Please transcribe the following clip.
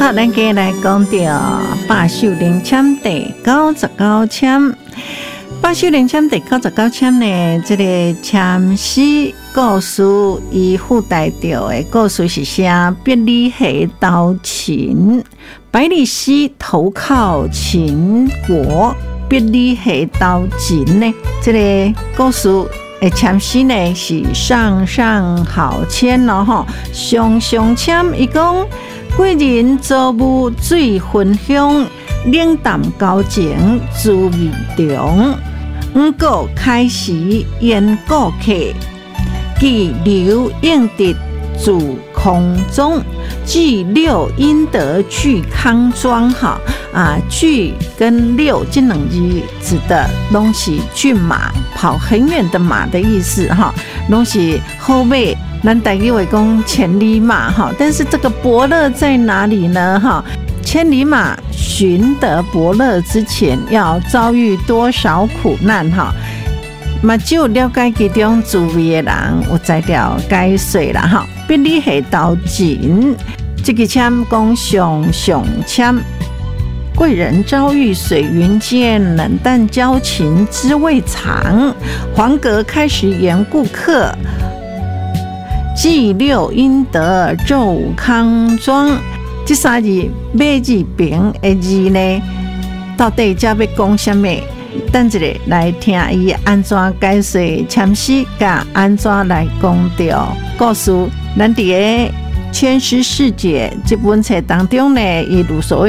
好，咱今日来讲到百秀灵签第99签。百秀灵签第99签呢，这个签诗故事伊附带着的故事是啥？别离黑刀秦，百里奚投靠秦国，别离黑刀秦呢？这个故事的签诗呢是上上好签咯吼，上上签伊讲。贵人造物最分享，冷淡交情滋味重。五谷开时宴顾客，寄留应得主空中。聚六应得聚康庄哈聚跟六这两字指的拢是骏马，跑很远的马的意思哈，拢是后尾。咱台语会讲千里马哈，但是这个伯乐在哪里呢哈？千里马寻得伯乐之前，要遭遇多少苦难哈？嘛，只有了解其中滋味的人，有知了解说啦哈。别离黑刀紧，这个签讲上上签。贵人遭遇水云间，冷淡交情知味长。黄阁开始言顾客。祭六应得奏康庄，这三字尾字平的字呢，到底才要讲什么？等一下来听伊安怎解说签诗，甲安怎来讲到故事。咱伫个《千诗世解》这本册当中呢，伊如所谓